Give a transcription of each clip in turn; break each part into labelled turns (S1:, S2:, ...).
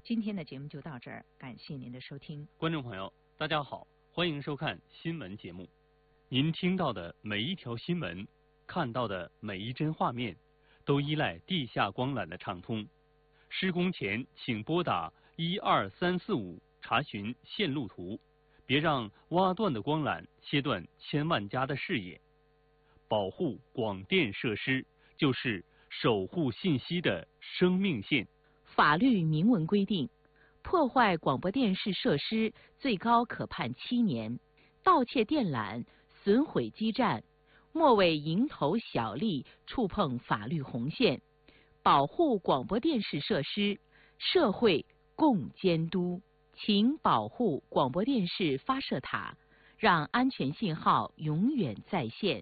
S1: 今天的节目就到这儿，感谢您的收听。
S2: 观众朋友，大家好，欢迎收看新闻节目。您听到的每一条新闻，看到的每一帧画面，都依赖地下光缆的畅通。施工前请拨打12345查询线路图，别让挖断的光缆切断千万家的视野。保护广电设施就是守护信息的生命线。
S1: 法律明文规定，破坏广播电视设施最高可判7年，盗窃电缆、损毁基站，莫为蝇头小利触碰法律红线。保护广播电视设施，社会共监督。请保护广播电视发射塔，让安全信号永远在线。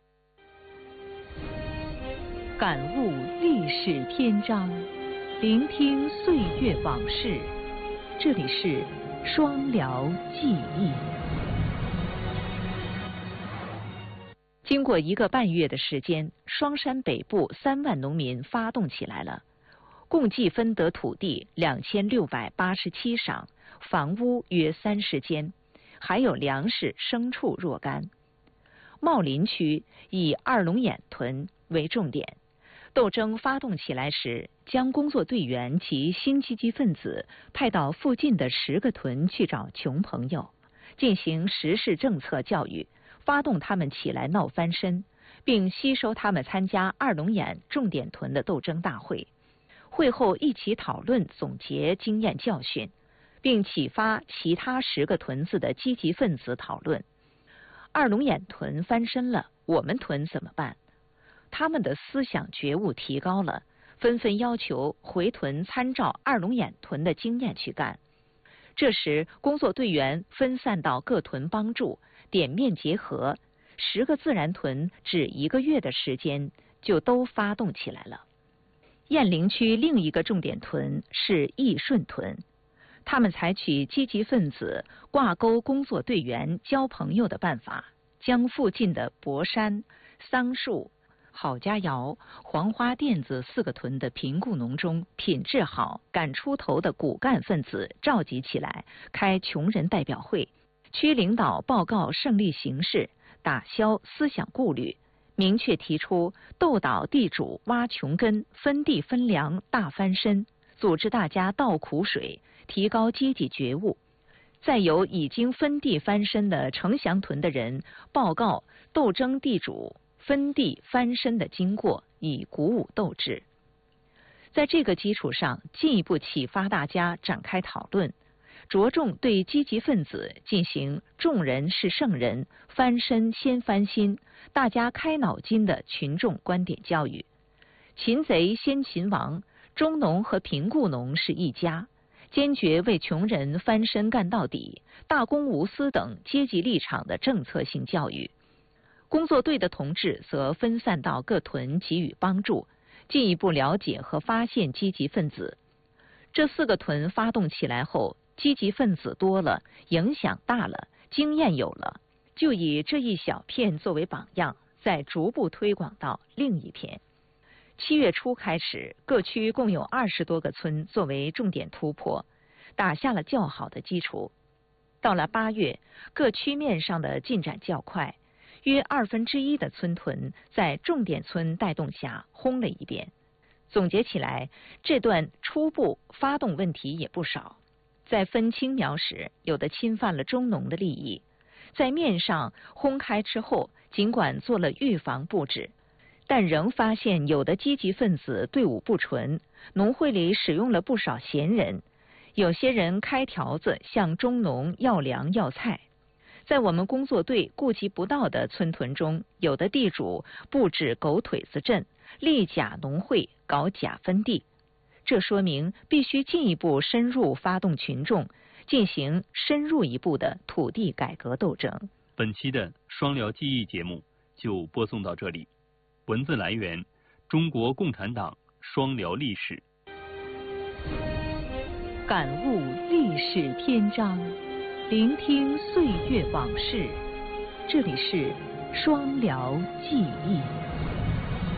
S1: 感悟历史篇章，聆听岁月往事。这里是双辽记忆。经过1个半月的时间，双山北部3万农民发动起来了，共计分得土地2687晌，房屋约30间，还有粮食、牲畜若干。茂林区以二龙眼屯为重点。斗争发动起来时，将工作队员及新积极分子派到附近的10个屯去找穷朋友，进行时事政策教育，发动他们起来闹翻身，并吸收他们参加二龙眼重点屯的斗争大会。会后一起讨论总结经验教训，并启发其他10个屯子的积极分子讨论。二龙眼屯翻身了，我们屯怎么办？他们的思想觉悟提高了，纷纷要求回屯参照二龙眼屯的经验去干。这时工作队员分散到各屯帮助，点面结合，10个自然屯只1个月的时间就都发动起来了。雁陵区另一个重点屯是义顺屯，他们采取积极分子挂钩工作队员交朋友的办法，将附近的博山、桑树、郝家窑、黄花店子4个屯的贫雇农中品质好、敢出头的骨干分子召集起来，开穷人代表会，区领导报告胜利形势，打消思想顾虑，明确提出斗倒地主挖穷根、分地分粮大翻身，组织大家倒苦水，提高阶级觉悟。再由已经分地翻身的城乡屯的人报告斗争地主分地翻身的经过，以鼓舞斗志。在这个基础上，进一步启发大家展开讨论，着重对积极分子进行众人是圣人，翻身先翻心，大家开脑筋的群众观点教育。擒贼先擒王，中农和贫雇农是一家，坚决为穷人翻身干到底，大公无私等阶级立场的政策性教育。工作队的同志则分散到各屯给予帮助，进一步了解和发现积极分子。这4个屯发动起来后，积极分子多了，影响大了，经验有了，就以这一小片作为榜样，再逐步推广到另一片。7月初开始，各区共有20多个村作为重点突破，打下了较好的基础。到了8月，各区面上的进展较快，约1/2的村屯在重点村带动下轰了一遍。总结起来，这段初步发动问题也不少。在分青苗时，有的侵犯了中农的利益。在面上轰开之后，尽管做了预防布置，但仍发现有的积极分子队伍不纯，农会里使用了不少闲人，有些人开条子向中农要粮要菜。在我们工作队顾及不到的村屯中，有的地主布置狗腿子阵，立假农会，搞假分地。这说明必须进一步深入发动群众，进行深入一步的土地改革斗争。
S2: 本期的双辽记忆节目就播送到这里。文字来源：中国共产党双辽历史。
S1: 感悟历史篇章，聆听岁月往事。这里是双辽记忆。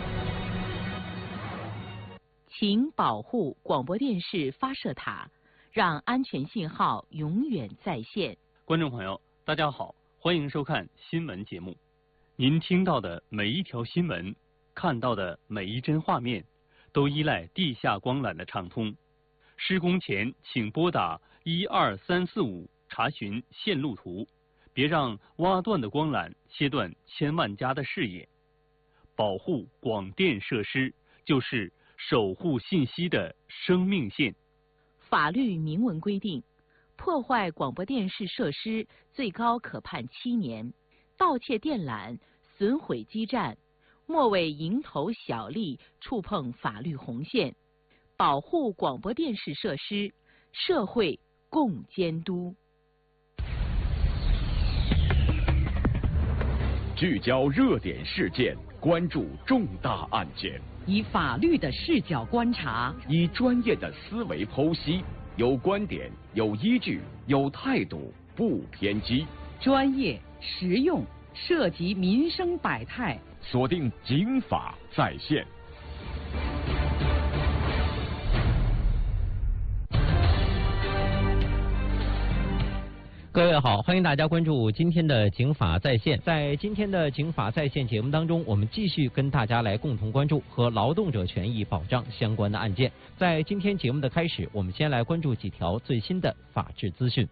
S1: 请保护广播电视发射塔， 让安全信号永远在线。
S2: 观众朋友，大家好，欢迎收看新闻节目。您听到的每一条新闻，看到的每一帧画面，都依赖地下光缆的畅通。施工前请拨打12345查询线路图，别让挖断的光缆切断千万家的视野。保护广电设施就是守护信息的生命线。
S1: 法律明文规定，破坏广播电视设施最高可判7年，盗窃电缆、损毁基站，莫为蝇头小利触碰法律红线。保护广播电视设施，社会共监督。
S3: 聚焦热点事件，关注重大案件，
S4: 以法律的视角观察，
S3: 以专业的思维剖析，有观点，有依据，有态度，不偏激，
S4: 专业实用，涉及民生百态。
S3: 锁定警法在线。
S5: 各位好，欢迎大家关注今天的警法在线。在今天的警法在线节目当中，我们继续跟大家来共同关注和劳动者权益保障相关的案件。在今天节目的开始，我们先来关注几条最新的法治资讯。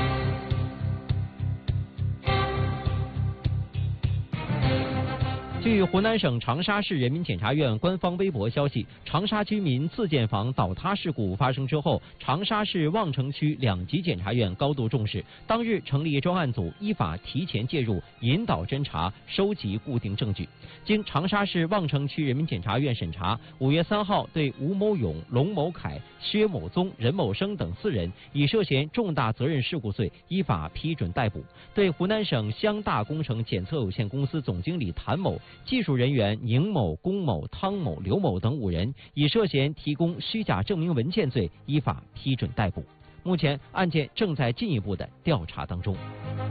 S5: 据湖南省长沙市人民检察院官方微博消息，长沙居民自建房倒塌事故发生之后，长沙市望城区2级检察院高度重视，当日成立专案组，依法提前介入，引导侦查，收集固定证据。经长沙市望城区人民检察院审查，5月3号对吴某勇、龙某凯、薛某宗、任某生等4人以涉嫌重大责任事故罪依法批准逮捕，对湖南省湘大工程检测有限公司总经理谭某、技术人员宁某、龚某、汤某、刘某等5人以涉嫌提供虚假证明文件罪依法批准逮捕。目前案件正在进一步的调查当中。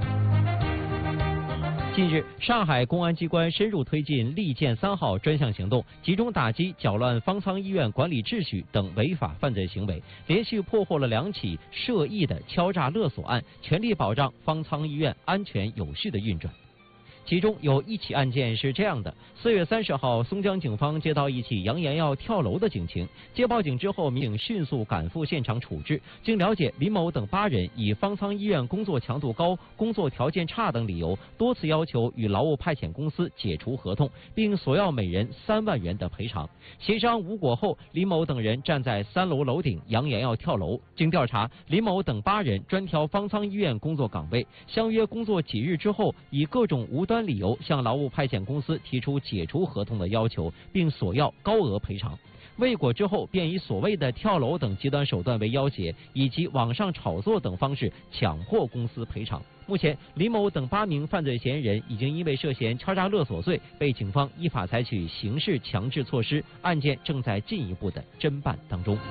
S5: 近日，上海公安机关深入推进利剑3号专项行动，集中打击搅乱方舱医院管理秩序等违法犯罪行为，连续破获了2起涉疫的敲诈勒索案，全力保障方舱医院安全有序的运转。其中有1起案件是这样的：4月30号，松江警方接到1起扬言要跳楼的警情，接报警之后，民警迅速赶赴现场处置。经了解，林某等8人以方舱医院工作强度高、工作条件差等理由，多次要求与劳务派遣公司解除合同，并索要每人3万元的赔偿。协商无果后，林某等人站在3楼楼顶扬言要跳楼。经调查，林某等8人专挑方舱医院工作岗位，相约工作几日之后，以各种无端理由向劳务派遣公司提出解除合同的要求，并索要高额赔偿。未果之后，便以所谓的跳楼等极端手段为要挟，以及网上炒作等方式强迫公司赔偿。目前，林某等8名犯罪嫌疑人已经因为涉嫌敲诈勒索罪被警方依法采取刑事强制措施，案件正在进一步的侦办当中。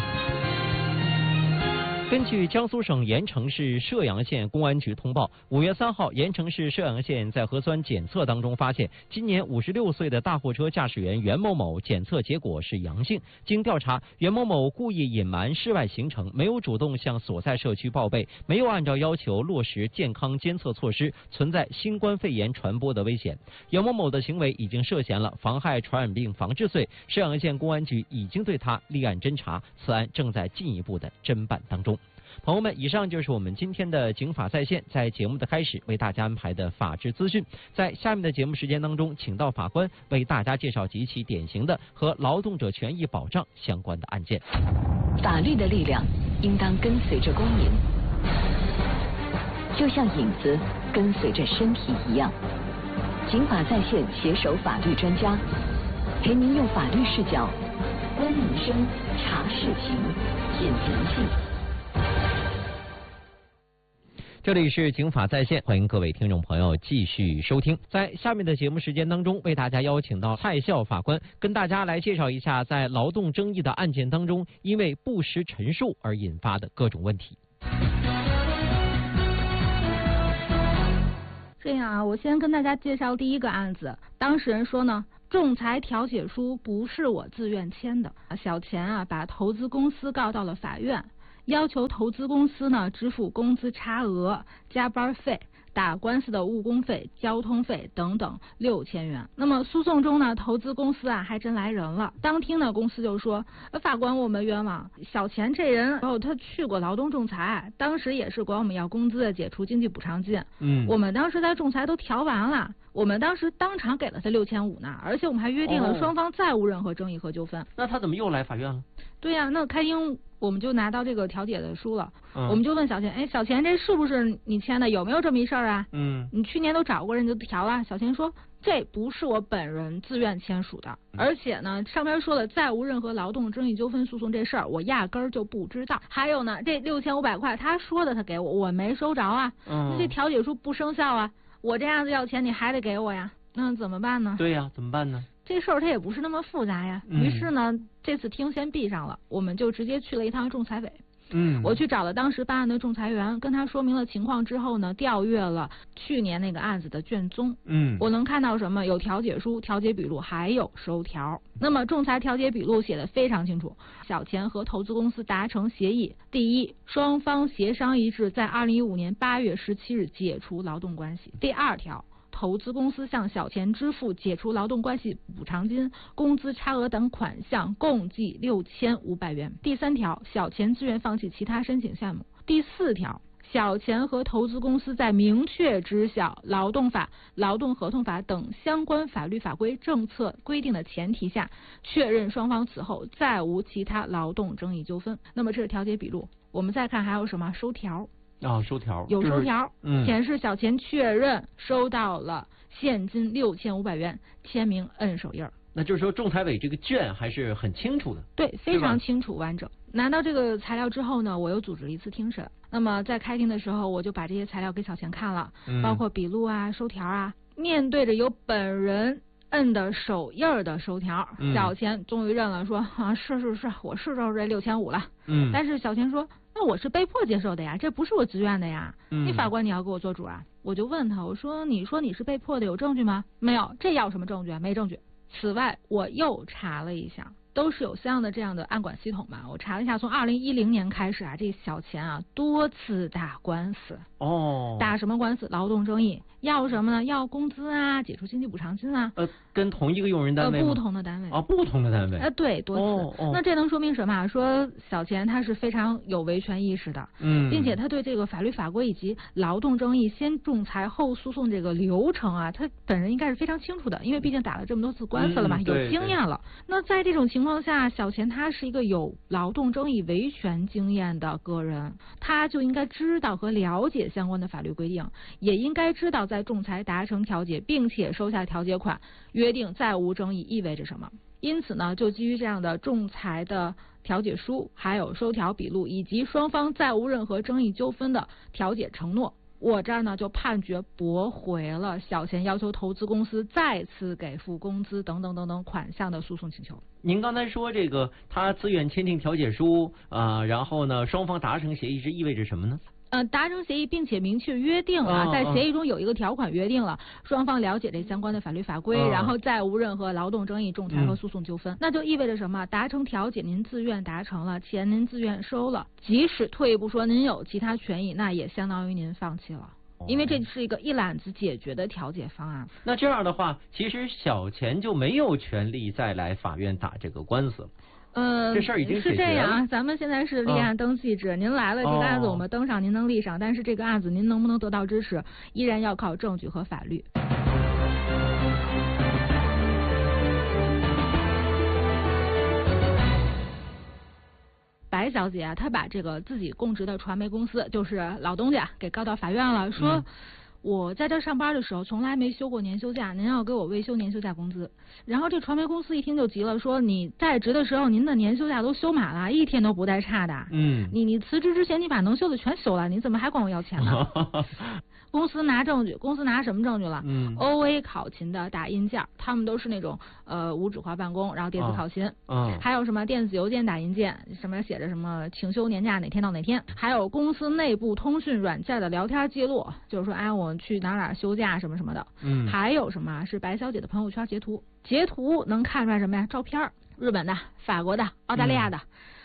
S5: 根据江苏省盐城市射阳县公安局通报，5月3号，盐城市射阳县在核酸检测当中发现，今年56岁的大货车驾驶员袁某某检测结果是阳性。经调查，袁某某故意隐瞒室外行程，没有主动向所在社区报备，没有按照要求落实健康监测措施，存在新冠肺炎传播的危险。袁某某的行为已经涉嫌了妨害传染病防治罪，射阳县公安局已经对他立案侦查，此案正在进一步的侦办当中。朋友们，以上就是我们今天的警法在线，在节目的开始为大家安排的法治资讯。在下面的节目时间当中，请到法官为大家介绍几起典型的和劳动者权益保障相关的案件。
S6: 法律的力量应当跟随着公民，就像影子跟随着身体一样。警法在线携手法律专家，陪您用法律视角观民生、查事情、品人性。
S5: 这里是警法在线，欢迎各位听众朋友继续收听。在下面的节目时间当中，为大家邀请到蔡笑法官，跟大家来介绍一下在劳动争议的案件当中，因为不实陈述而引发的各种问题。
S7: 这样啊，我先跟大家介绍第一个案子。当事人说呢，仲裁调解书不是我自愿签的，小钱啊把投资公司告到了法院。 要求投资公司呢支付工资差额、加班费、打官司的误工费、交通费等等6000元。那么诉讼中呢，投资公司啊还真来人了。当庭呢，公司就说：法官，我们冤枉，小钱这人他去过劳动仲裁，当时也是管我们要工资、解除经济补偿金。我们当时在仲裁都调完了，我们当时当场给了他6500呢，而且我们还约定了双方再无任何争议和纠纷。
S5: 那他怎么又来法院了？
S7: 对呀，那开庭我们就拿到这个调解的书了，我们就问小钱，哎，小钱这是不是你签的？有没有这么一事儿啊？你去年都找过人就调了。小钱说这不是我本人自愿签署的，而且呢上面说了再无任何劳动争议纠纷诉讼这事儿我压根儿就不知道。还有呢，这6500块他说的他给我没收着啊，那这调解书不生效啊，我这样子要钱你还得给我呀，那怎么办呢？
S5: 对呀，怎么办呢？
S7: 这事儿它也不是那么复杂呀。于是呢，这次庭先闭上了，我们就直接去了一趟仲裁委。我去找了当时办案的仲裁员，跟他说明了情况之后呢，调阅了去年那个案子的卷宗。我能看到什么？有调解书、调解笔录，还有收条。那么仲裁调解笔录写的非常清楚，小钱和投资公司达成协议：第一，双方协商一致，在2015年8月17日解除劳动关系；第二条，投资公司向小钱支付解除劳动关系补偿金、工资差额等款项，共计6500元。第三条，小钱自愿放弃其他申请项目。第四条，小钱和投资公司在明确知晓劳动法、劳动合同法等相关法律法规政策规定的前提下，确认双方此后再无其他劳动争议纠纷。那么这是调解笔录。我们再看还有什么？收条。
S5: 收条
S7: 有收条，显示小钱确认收到了现金6500元，签名摁手印。
S5: 那就是说仲裁委这个卷还是很清楚的。
S7: 对，非常清楚完整。拿到这个材料之后呢，我又组织了一次听审。那么在开庭的时候，我就把这些材料给小钱看了，包括笔录啊、收条啊。面对着有本人摁的手印的收条，小钱终于认了，说是，我是收这6500了。但是小钱说，那我是被迫接受的呀，这不是我自愿的呀。你法官你要给我做主啊。我就问他，我说你说你是被迫的，有证据吗？没有。这要什么证据啊？没证据。此外我又查了一下，都是有相应的这样的案管系统嘛。我查了一下，从2010年开始啊，这小钱啊多次打官司。打什么官司？劳动争议。要什么呢？要工资啊，解除经济补偿金啊。
S5: 跟同一个用人单位吗？
S7: 不同的单位。
S5: 不同的单位。
S7: 对，多次。那这能说明什么？说小钱他是非常有维权意识的，并且他对这个法律法规以及劳动争议先仲裁后诉讼这个流程啊，他本人应该是非常清楚的，因为毕竟打了这么多次官司了嘛，有经验了。那在这种情况下，小钱他是一个有劳动争议维权经验的个人，他就应该知道和了解相关的法律规定，也应该知道在仲裁达成调解并且收下调解款，约定再无争议意味着什么。因此呢，就基于这样的仲裁的调解书，还有收条笔录，以及双方再无任何争议纠纷的调解承诺，我这儿呢就判决驳回了小钱要求投资公司再次给付工资等等等等款项的诉讼请求。
S5: 您刚才说这个他自愿签订调解书然后呢双方达成协议，这意味着什么呢？
S7: 达成协议并且明确约定了，在协议中有一个条款约定了双方了解这相关的法律法规，然后再无任何劳动争议、仲裁和诉讼纠纷。那就意味着什么？达成调解您自愿达成了，钱您自愿收了，即使退一步说您有其他权益，那也相当于您放弃了，因为这是一个一揽子解决的调解方案。
S5: 那这样的话，其实小钱就没有权利再来法院打这个官司了。这事儿已经解决了。是
S7: 这样啊，咱们现在是立案登记制，您来了这个案子我们登上，您能立上，但是这个案子您能不能得到支持，依然要靠证据和法律。白小姐啊，她把这个自己供职的传媒公司，就是老东家，给告到法院了，说我在这上班的时候从来没休过年休假，您要给我未休年休假工资。然后这传媒公司一听就急了，说你在职的时候您的年休假都休满了，一天都不带差的。你辞职之前你把能休的全休了，你怎么还管我要钱呢？公司拿证据，公司拿什么证据了？OA 考勤的打印件，他们都是那种无纸化办公，然后电子考勤。还有什么电子邮件打印件，什么写着什么请休年假哪天到哪天，还有公司内部通讯软件的聊天记录，就是说我去哪休假什么什么的。还有什么是白小姐的朋友圈截图能看出来什么呀？照片，日本的、法国的、澳大利亚的。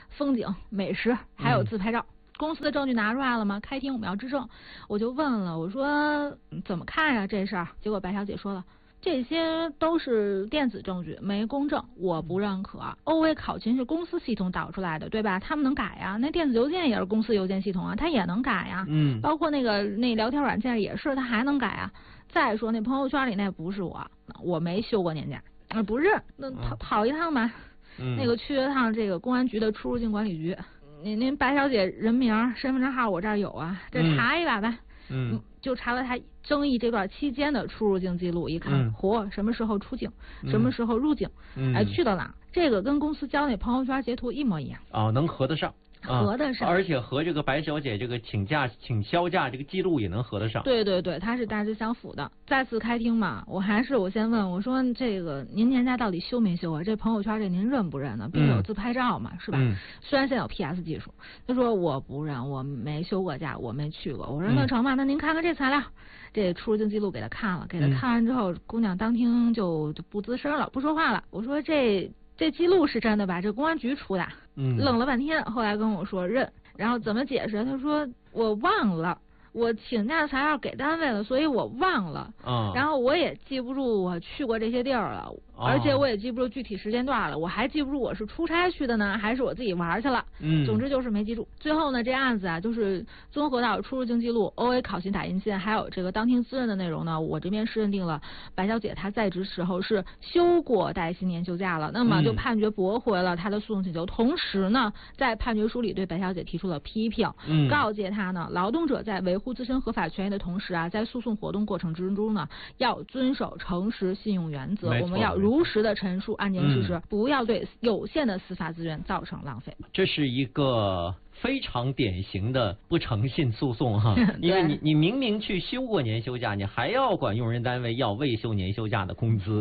S7: 风景、美食，还有自拍照。公司的证据拿出来了吗？开庭我们要质证。我就问了，我说怎么看呀这事儿？结果白小姐说了，这些都是电子证据，没公证，我不认可。OA 考勤是公司系统导出来的，对吧？他们能改呀。那电子邮件也是公司邮件系统啊，它也能改呀。包括那聊天软件也是，它还能改啊。再说那朋友圈里那不是我没休过年假，不是，那跑一趟吧。那个去一趟这个公安局的出入境管理局。您白小姐人名、身份证号我这儿有啊，这查一把呗。就查了她争议这段期间的出入境记录，一看，什么时候出境，什么时候入境，去到哪，这个跟公司交那朋友圈截图一模一样。
S5: 哦，能合得上。
S7: 合得上，
S5: 而且和这个白小姐这个请销假这个记录也能合得上。
S7: 对对对，它是大致相符的。再次开庭嘛，我先问我说这个您年假到底休没休啊？这朋友圈这您认不认呢？毕竟有自拍照嘛，是吧？虽然现在有 PS 技术，他说我不认，我没休过假，我没去过。我说那成吧，那您看看这材料，这出入境记录给他看了，给他看完之后，姑娘当庭就不吱声了，不说话了。我说这记录是真的吧？这公安局出的。愣了半天，后来跟我说认，然后怎么解释？他说我忘了，我请假材料给单位了，所以我忘了。然后我也记不住我去过这些地儿了，而且我也记不住具体时间段了，我还记不住我是出差去的呢，还是我自己玩去了。总之就是没记住。最后呢，这案子啊，就是综合到出入境记录、OA 考勤打印信，还有这个当庭自认的内容呢，我这边是认定了白小姐她在职时候是休过带薪年休假了，那么就判决驳回了她的诉讼请求。同时呢，在判决书里对白小姐提出了批评，告诫她呢，劳动者在维护自身合法权益的同时啊，在诉讼活动过程之中呢，要遵守诚实信用原则，我们要如实的陈述案件事实，不要对有限的司法资源造成浪费。
S5: 这是一个非常典型的不诚信诉讼哈，因为你明明去休过年休假，你还要管用人单位要未休年休假的工资。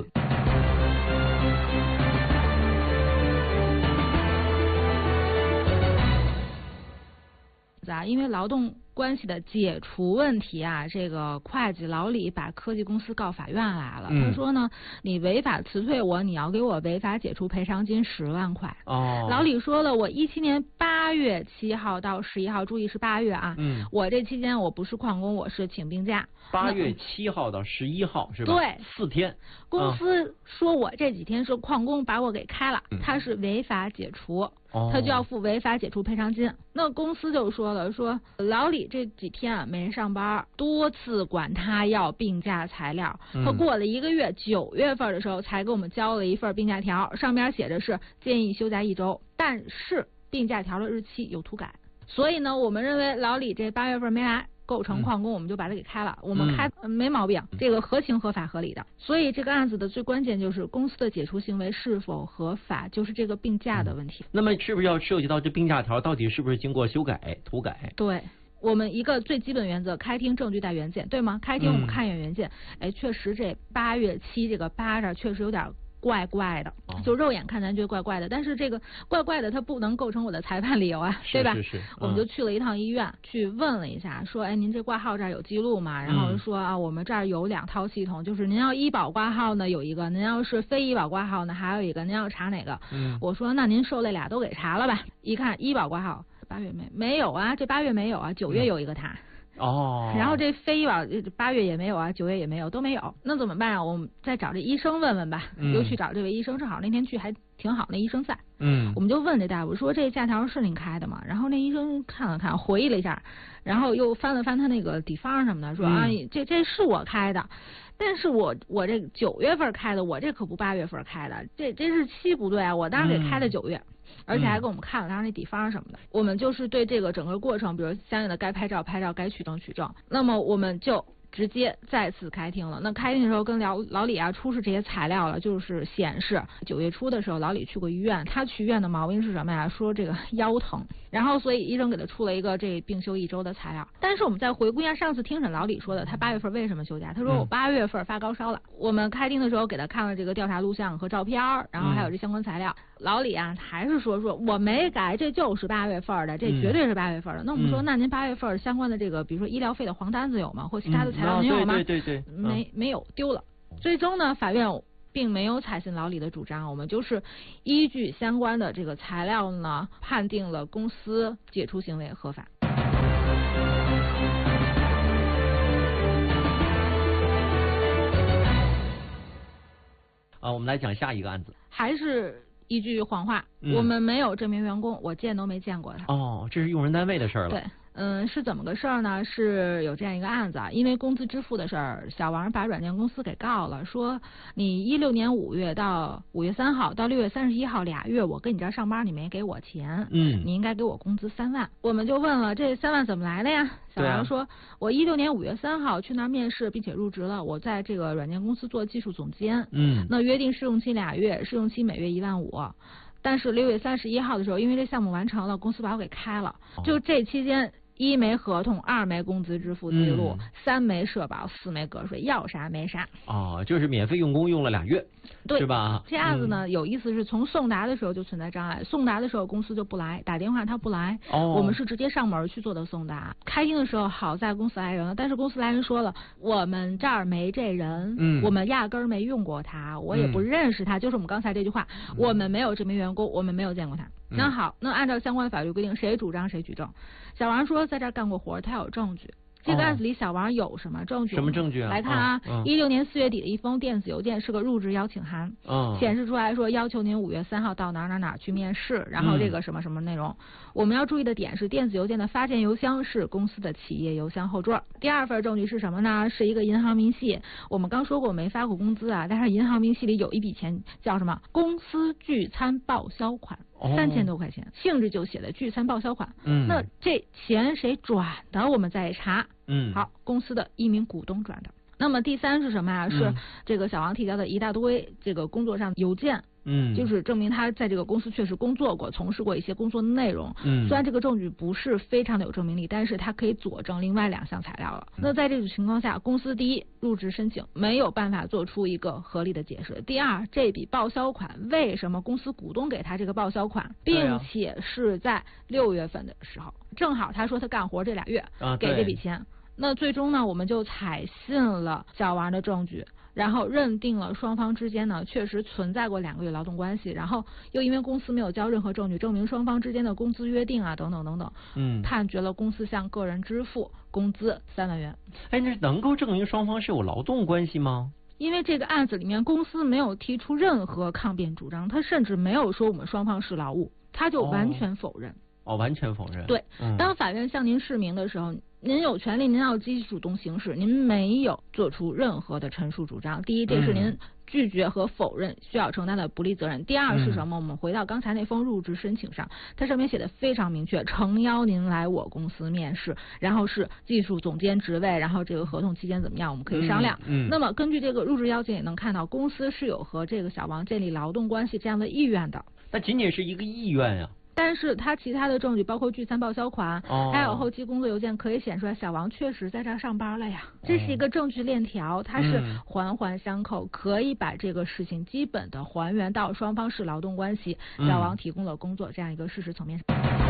S7: 因为劳动关系的解除问题啊，这个会计老李把科技公司告法院来了。他说呢，你违法辞退我，你要给我违法解除赔偿金10万块。老李说了，我17年8月7号到11号，注意是8月啊。我这期间我不是旷工，我是请病假。
S5: 8月7号到11号是吧？
S7: 对
S5: ，4天。
S7: 公司说我这几天是旷工，把我给开了，他是违法解除。他就要付违法解除赔偿金。那公司就说了，说老李这几天没上班，多次管他要病假材料，他过了1个月，9月份的时候才给我们交了一份病假条，上面写着是建议休假1周，但是病假条的日期有涂改，所以呢，我们认为老李这8月份没来，构成旷工，我们就把他给开了。我们开没毛病，这个合情合法合理的。所以这个案子的最关键就是公司的解除行为是否合法，就是这个病假的问题。
S5: 那么是不是要涉及到这病假条到底是不是经过修改、涂改？
S7: 对。我们一个最基本原则，开庭证据带原件，对吗？开庭我们看一眼原件，确实这8月7这个8这确实有点怪怪的，就肉眼看咱觉得怪怪的，但是这个怪怪的它不能构成我的裁判理由啊，对吧？
S5: 是。
S7: 我们就去了一趟医院，去问了一下，说您这挂号这儿有记录吗？然后说啊，我们这儿有2套系统，就是您要医保挂号呢有一个，您要是非医保挂号呢还有一个，您要查哪个？我说那您受累俩都给查了吧。一看医保挂号8月没有啊，这8月没有啊，9月有一个他。然后这非医保8月也没有啊，9月也没有，都没有，那怎么办啊？我们再找这医生问问吧。又去找这位医生，正好那天去还挺好，那医生在。我们就问这大夫说这假条是您开的吗？然后那医生看了看，回忆了一下，然后又翻了翻他那个底方什么的，说这是我开的，但是我这9月份开的，我这可不8月份开的，这日期不对啊，我当时给开的9月。而且还给我们看了当时那底方什么的，我们就是对这个整个过程，比如相应的该拍照拍照，该取证取证，那么我们就直接再次开庭了。那开庭的时候跟老李啊出示这些材料了，就是显示9月初的时候老李去过医院，他去医院的毛病是什么呀？说这个腰疼，然后所以医生给他出了一个这病休1周的材料。但是我们再回顾一下上次听审老李说的，他8月份为什么休假？他说我8月份发高烧了。我们开庭的时候给他看了这个调查录像和照片，然后还有这相关材料。老李啊还是说我没改，这就是8月份的，这绝对是8月份的。那我们说那您8月份相关的这个比如说医疗费的黄单子有吗？或其他的材料您有吗？
S5: 对，
S7: 没有，丢了。最终呢，法院并没有采信老李的主张，我们就是依据相关的这个材料呢，判定了公司解除行为合法。
S5: 我们来讲下一个案子，
S7: 还是一句谎话，我们没有这名员工，我见都没见过他。
S5: 哦，这是用人单位的事儿了。
S7: 对。是怎么个事儿呢？是有这样一个案子啊，因为工资支付的事儿，小王把软件公司给告了，说你16年5月到5月3号到6月31号2月，我跟你这儿上班，你没给我钱，你应该给我工资3万。我们就问了，这3万怎么来的呀？小王说，我16年5月3号去那儿面试，并且入职了，我在这个软件公司做技术总监，那约定试用期2月，试用期每月1.5万。但是6月31号的时候，因为这项目完成了，公司把我给开了，就这期间。1没合同，2没工资支付记录，3没社保，4没个税，要啥没啥。
S5: 就是免费用工用了2月，
S7: 对，
S5: 是吧？
S7: 这案子呢，有意思是从送达的时候就存在障碍，送达的时候公司就不来，打电话他不来，我们是直接上门去做的送达。开庭的时候好在公司来人了，但是公司来人说了，我们这儿没这人，我们压根儿没用过他，我也不认识他，就是我们刚才这句话，我们没有这名员工，我们没有见过他。那好，那按照相关的法律规定，谁主张谁举证。小王说在这儿干过活，他有证据。这个案子里，小王有什么证据？
S5: 什么证据啊？
S7: 来看啊，16年4月底的一封电子邮件是个入职邀请函，显示出来说要求您5月3号到哪儿去面试，然后这个什么什么内容。我们要注意的点是，电子邮件的发件邮箱是公司的企业邮箱后缀。第2份证据是什么呢？是一个银行明细。我们刚说过没发过工资啊，但是银行明细里有一笔钱叫什么？公司聚餐报销款。3000多块钱，性质就写的聚餐报销款。那这钱谁转的？我们再查。好，公司的一名股东转的。那么第3是什么呀？是这个小王提交的一大堆这个工作上邮件。就是证明他在这个公司确实工作过，从事过一些工作的内容。虽然这个证据不是非常的有证明力，但是它可以佐证另外2项材料了。那在这种情况下，公司第一，入职申请没有办法做出一个合理的解释；第2，这笔报销款为什么公司股东给他这个报销款，并且是在6月份的时候，正好他说他干活这2月给这笔钱。那最终呢，我们就采信了小王的证据。然后认定了双方之间呢确实存在过2个月劳动关系，然后又因为公司没有交任何证据证明双方之间的工资约定啊等等等等，判决了公司向个人支付工资3万元。
S5: 那能够证明双方是有劳动关系吗？
S7: 因为这个案子里面公司没有提出任何抗辩主张，他甚至没有说我们双方是劳务，他就完全否认。
S5: 完全否认。
S7: 对，当法院向您释明的时候，您有权利，您要积极主动行使，您没有做出任何的陈述主张。第一，这是您拒绝和否认需要承担的不利责任。第2是什么？我们回到刚才那封入职申请上，它上面写的非常明确，诚邀您来我公司面试，然后是技术总监职位，然后这个合同期间怎么样，我们可以商量。那么根据这个入职邀请也能看到，公司是有和这个小王建立劳动关系这样的意愿的。
S5: 那仅仅是一个意愿呀。
S7: 但是他其他的证据包括聚餐报销款，还有后期工作邮件可以显出来小王确实在这儿上班了呀。这是一个证据链条，它是环环相扣，可以把这个事情基本的还原到双方是劳动关系，小王提供了工作这样一个事实层面。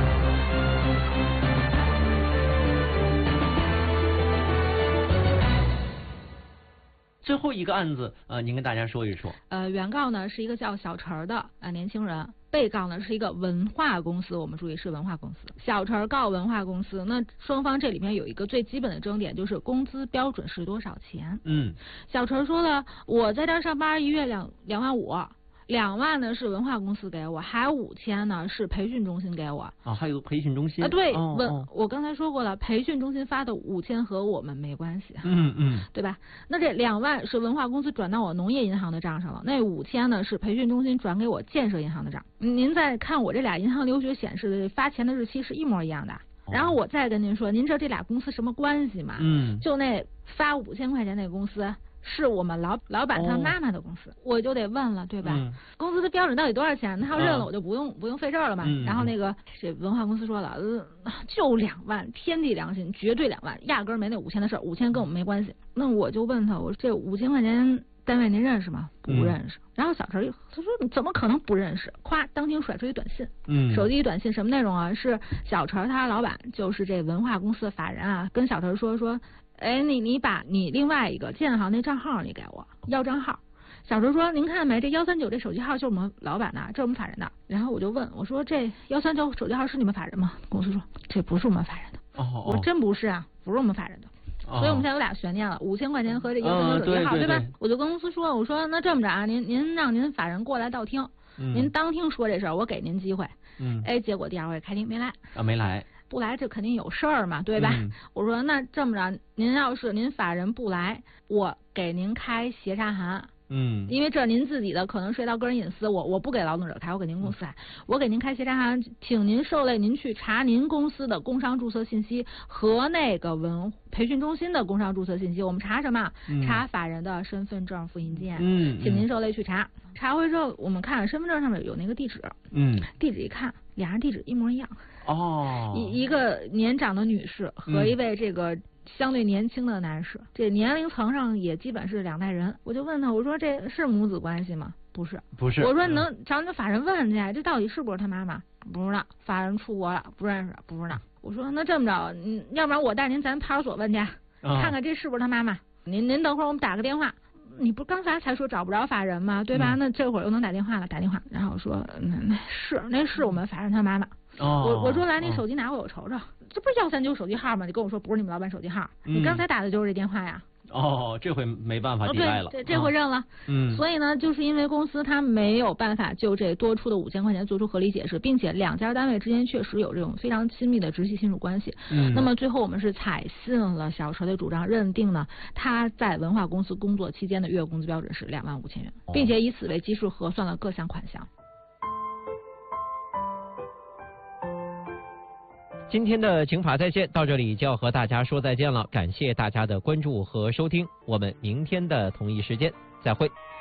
S5: 最后一个案子您跟大家说一说。
S7: 原告呢是一个叫小陈的年轻人，被告呢是一个文化公司，我们注意是文化公司。小陈告文化公司，那双方这里面有一个最基本的争点，就是工资标准是多少钱。小陈说了，我在这儿上班1月2.5万，2万呢是文化公司给我，还有5000呢是培训中心给我。
S5: 还有培训中心
S7: 对，我刚才说过了，培训中心发的5000和我们没关系。对吧？那这2万是文化公司转到我农业银行的账上了，那5000呢是培训中心转给我建设银行的账。您再看我这俩银行流水显示的发钱的日期是一模一样的。然后我再跟您说，您知道这俩公司什么关系吗？就那发5000块钱那公司是我们老板他妈妈的公司，我就得问了，对吧？工资的标准到底多少钱？他要认了，我就不用费这儿了嘛。然后那个这文化公司说了，就2万，天地良心，绝对2万，压根儿没那5000的事儿，5000跟我们没关系。那我就问他，我说这5000块钱单位您认识吗？不认识。然后小陈他说你怎么可能不认识？咵，当庭甩出一短信，手机一短信什么内容啊？是小陈他老板就是这文化公司的法人啊，跟小陈说，哎，你把你另外一个建行那账号你给我要账号。 小周说：“您看没，这139这手机号就是我们老板的，这是我们法人的。”然后我就问我说：“这139手机号是你们法人吗？”公司说：“这不是我们法人的。”我说：“真不是啊，不是我们法人的。”所以我们现在有俩悬念了，5000块钱和这139手机号，对吧？我就跟公司说，我说那这么着啊，您让您法人过来到厅，您当厅说这事儿，我给您机会。结果第2回开庭没来
S5: 啊，没来，
S7: 不来这肯定有事儿嘛，对吧？我说那这么着，您要是您法人不来，我给您开协查函。因为这您自己的可能涉及到个人隐私，我不给劳动者开，我给您公司开，我给您开协查函，请您受累您去查您公司的工商注册信息和那个培训中心的工商注册信息，我们查什么？查法人的身份证复印件。请您受累去查。查回之后，我们看身份证上面有那个地址。地址一看，俩人地址一模一样。一个年长的女士和一位这个相对年轻的男士，这年龄层上也基本是2代人。我就问他，我说这是母子关系吗？不是。我说你能找你法人问去，这到底是不是他妈妈？不知道，法人出国了，不认识，不知道。我说那这么着，要不然我带您咱派出所问去，看看这是不是他妈妈。您等会儿我们打个电话。你不刚才才说找不着法人吗？对吧？那这会儿又能打电话了，打电话。然后我说那是我们法人他妈妈。我说来，你手机拿过我瞅瞅，这不是139手机号吗？你跟我说不是你们老板手机号，你刚才打的就是这电话呀。
S5: 这回没办法抵赖了。
S7: 对，这回认了。所以呢，就是因为公司它没有办法就这多出的5000块钱做出合理解释，并且2家单位之间确实有这种非常亲密的直系亲属关系。那么最后我们是采信了小陈的主张，认定呢他在文化公司工作期间的月工资标准是25000元，并且以此为基数核算了各项款项。
S5: 今天的刑法在线到这里就要和大家说再见了，感谢大家的关注和收听，我们明天的同一时间再会。